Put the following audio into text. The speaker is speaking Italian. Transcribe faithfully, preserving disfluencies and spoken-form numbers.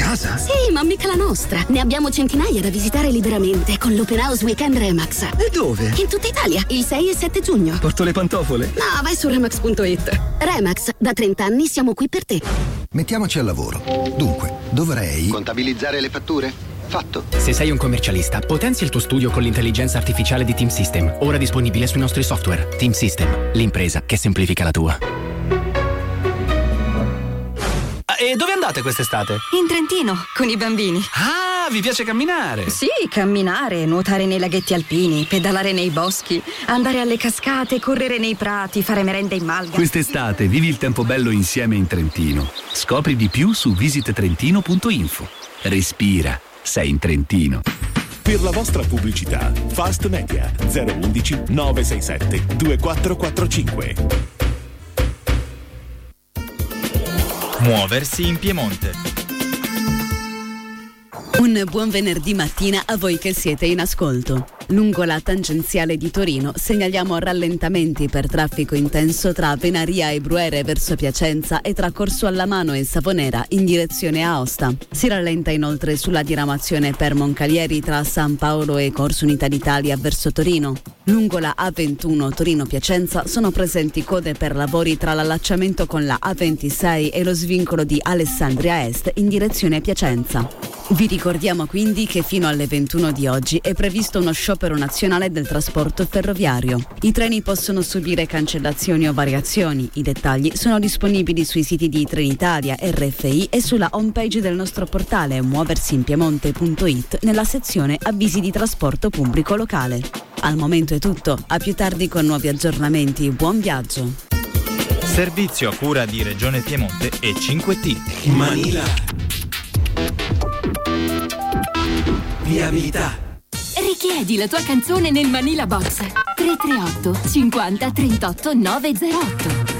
casa? Sì, ma mica la nostra. Ne abbiamo centinaia da visitare liberamente con l'Open House Weekend Remax. E dove? In tutta Italia, il sei e sette giugno. Porto le pantofole? No, vai su remax punto it. Remax, da trenta anni siamo qui per te. Mettiamoci al lavoro. Dunque, dovrei... contabilizzare le fatture? Fatto. Se sei un commercialista, potenzia il tuo studio con l'intelligenza artificiale di Team System, ora disponibile sui nostri software. Team System, l'impresa che semplifica la tua. E dove andate quest'estate? In Trentino, con i bambini. Ah, vi piace camminare? Sì, camminare, nuotare nei laghetti alpini, pedalare nei boschi, andare alle cascate, correre nei prati, fare merenda in malga. Quest'estate vivi il tempo bello insieme in Trentino. Scopri di più su visit trentino punto info. Respira, sei in Trentino. Per la vostra pubblicità, Fast Media zero undici nove sei sette due quattro quattro cinque. Muoversi in Piemonte. Un buon venerdì mattina a voi che siete in ascolto. Lungo la tangenziale di Torino segnaliamo rallentamenti per traffico intenso tra Venaria e Bruere verso Piacenza e tra Corso Allamano e Savonera in direzione Aosta. Si rallenta inoltre sulla diramazione per Moncalieri tra San Paolo e Corso Unità d'Italia verso Torino. Lungo la A ventuno Torino-Piacenza sono presenti code per lavori tra l'allacciamento con la A ventisei e lo svincolo di Alessandria Est in direzione Piacenza. Vi ricordiamo quindi che fino alle ventuno di oggi è previsto uno sciopero nazionale del trasporto ferroviario. I treni possono subire cancellazioni o variazioni. I dettagli sono disponibili sui siti di Trenitalia, R F I e sulla homepage del nostro portale muoversinpiemonte punto it nella sezione avvisi di trasporto pubblico locale. Al momento è tutto, a più tardi con nuovi aggiornamenti. Buon viaggio. Servizio a cura di Regione Piemonte e cinque T. Manila. Viabilità. Richiedi la tua canzone nel Manila Box tre tre otto cinquanta trentotto novecentotto.